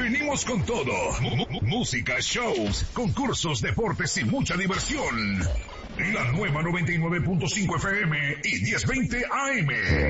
Venimos con todo. Música, shows, concursos, deportes y mucha diversión. La nueva 99.5 FM y 1020 AM.